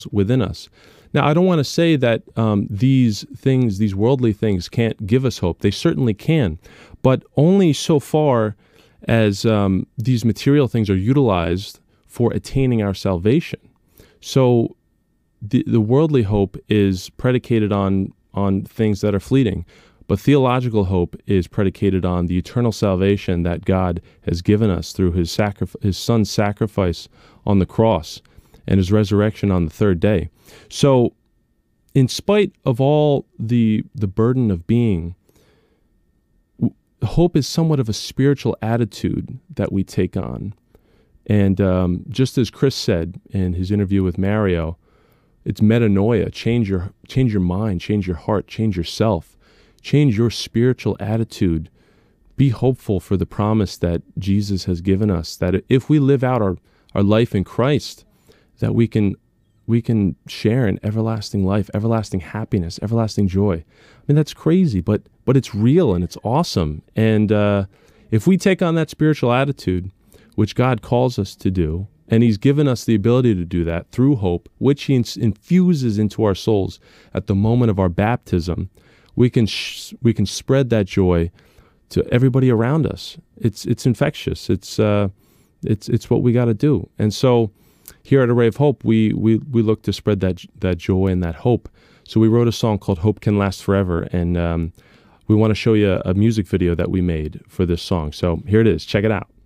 within us. Now, I don't want to say that these things, these worldly things, can't give us hope. They certainly can, but only so far as these material things are utilized for attaining our salvation. So the worldly hope is predicated on things that are fleeting, but theological hope is predicated on the eternal salvation that God has given us through his son's sacrifice on the cross and his resurrection on the third day. So in spite of all the burden of being, hope is somewhat of a spiritual attitude that we take on. And just as Chris said in his interview with Mario, it's metanoia. Change your mind, change your heart, change yourself, change your spiritual attitude. Be hopeful for the promise that Jesus has given us, that if we live out our life in Christ, that we can share in everlasting life, everlasting happiness, everlasting joy. I mean, that's crazy, but it's real and it's awesome. And if we take on that spiritual attitude, which God calls us to do, and he's given us the ability to do that through hope, which he infuses into our souls at the moment of our baptism, we can spread that joy to everybody around us. It's infectious. It's what we got to do. And so here at Array of Hope, we look to spread that joy and that hope. So we wrote a song called Hope Can Last Forever, and we want to show you a music video that we made for this song. So here it is. Check it out.